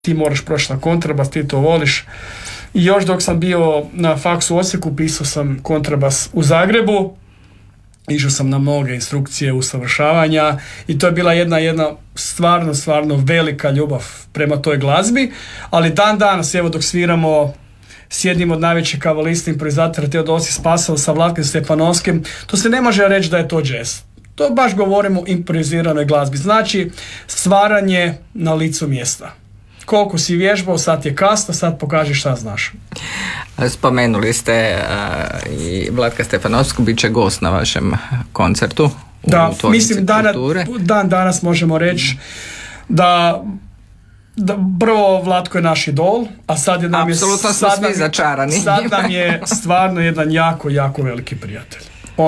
ti moraš proći na kontrabas, ti to voliš. I još dok sam bio na faksu u Osijeku, pisao sam kontrabas u Zagrebu, išao sam na mnoge instrukcije usavršavanja i to je bila jedna stvarno velika ljubav prema toj glazbi, ali dan danas, evo dok sviramo s jednim od najvećih kavalista improvizatora Teodosije Spasova sa Vlatkom Stefanovskim, to se ne može reći da je to jazz. To baš govorimo o improviziranoj glazbi. Znači, stvaranje na licu mjesta. Koliko si vježbao, sad je kasno, sad pokaži šta znaš. Spomenuli ste i Vlatka Stefanovskog, bit će gost na vašem koncertu. Da, mislim danas možemo reći da prvo Vlatko je naš idol, a sad je nam je apsolutno smo svi začarani. Sad nam je stvarno jedan jako veliki prijatelj.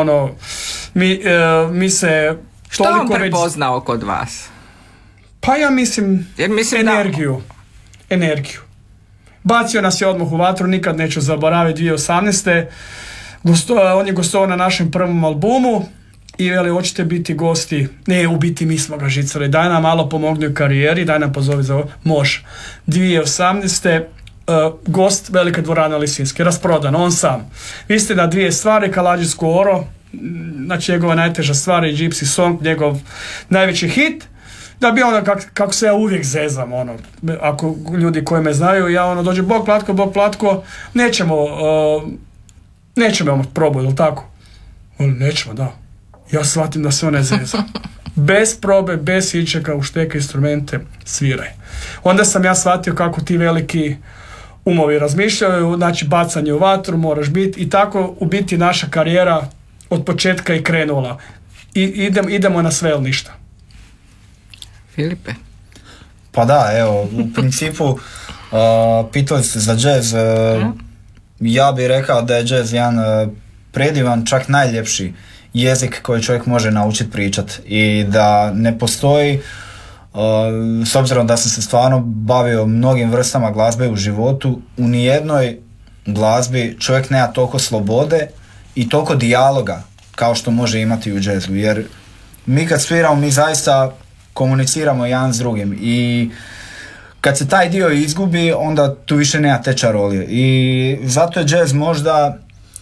Mi se što on prepoznao kod vas? Pa ja mislim energiju. Bacio nas je odmah u vatru, nikad neću zaboraviti 2018. On je gostovao na našem prvom albumu i veli, hoćete biti gosti? Ne, u biti mi smo ga žicali. Daj nam malo pomogni u karijeri, daj nam pozovi za ovo. Može. 2018. Gost Velike dvorane Lisinske, rasprodan, on sam. Vi ste na dvije stvari, Kalađijsko oro, znači njegova najteža stvar je Gypsy Song, njegov najveći hit. Da bi kako se ja uvijek zezam, ako ljudi koji me znaju, ja dođe Bog platko, nećemo probati, jel tako? Nećemo, da. Ja shvatim da se ne zeza. Bez probe, bez ičeka, ušteke instrumente, sviraj. Onda sam ja shvatio kako ti veliki umovi razmišljaju, znači bacanje u vatru moraš biti i tako u biti naša karijera od početka je krenula. Idemo na sve ili ništa. Filipe? Pa da, evo, u principu pitali ste za jazz, ja bih rekao da je jazz jedan predivan, čak najljepši jezik koji čovjek može naučiti pričati i da ne postoji, s obzirom da sam se stvarno bavio mnogim vrstama glazbe u životu, u nijednoj glazbi čovjek nema toliko slobode i toliko dijaloga kao što može imati u jazzu, jer mi kad sviramo, mi zaista komuniciramo jedan s drugim i kad se taj dio izgubi, onda tu više nema te čarolije i zato je jazz možda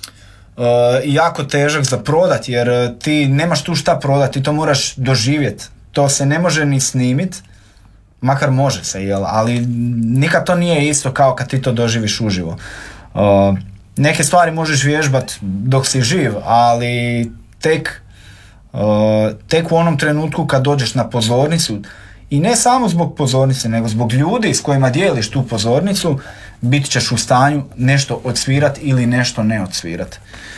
jako težak za prodat, jer ti nemaš tu šta prodati, ti to moraš doživjeti, to se ne može ni snimit, makar može se, jel? Ali nikad to nije isto kao kad ti to doživiš uživo. Neke stvari možeš vježbat dok si živ, ali tek u onom trenutku kad dođeš na pozornicu, i ne samo zbog pozornice, nego zbog ljudi s kojima dijeliš tu pozornicu, bit ćeš u stanju nešto odsvirat ili nešto ne odsvirat.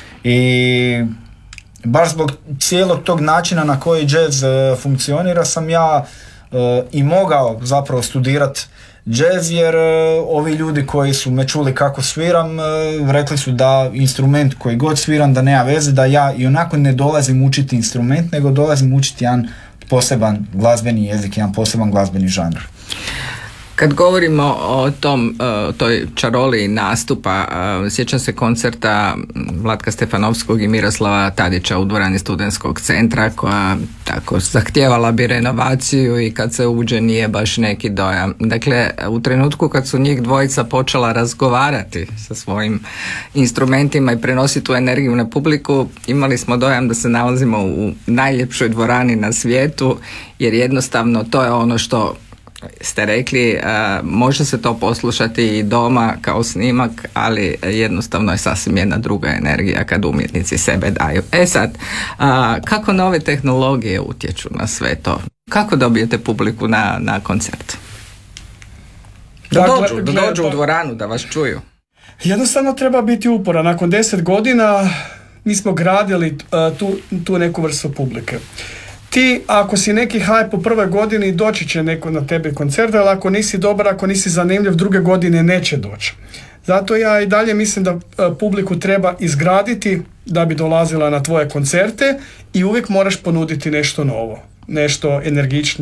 I baš zbog cijelog tog načina na koji jazz funkcionira sam ja i mogao zapravo studirat jazz, jer ovi ljudi koji su me čuli kako sviram rekli su da instrument koji god sviram da nema veze, da ja i onako ne dolazim učiti instrument, nego dolazim učiti jedan poseban glazbeni jezik, jedan poseban glazbeni žanr. Kad govorimo o toj čaroli nastupa, sjećam se koncerta Vlatka Stefanovskog i Miroslava Tadića u dvorani Studentskog centra, koja tako zahtijevala bi renovaciju i kad se uđe nije baš neki dojam. Dakle, u trenutku kad su njih dvojica počela razgovarati sa svojim instrumentima i prenositi tu energiju na publiku, imali smo dojam da se nalazimo u najljepšoj dvorani na svijetu, jer jednostavno to je ono što ste rekli, može se to poslušati i doma kao snimak, ali jednostavno je sasvim jedna druga energija kad umjetnici sebe daju. Sad, kako nove tehnologije utječu na sve to? Kako dobijete publiku na koncert? Da dođu u dvoranu, da vas čuju. Jednostavno treba biti uporan. Nakon 10 godina mi smo gradili tu neku vrstu publike. Ti, ako si neki hype u prvoj godini, doći će neko na tebe koncert, ali ako nisi dobar, ako nisi zanimljiv, druge godine neće doći. Zato ja i dalje mislim da publiku treba izgraditi da bi dolazila na tvoje koncerte i uvijek moraš ponuditi nešto novo, nešto energičnije.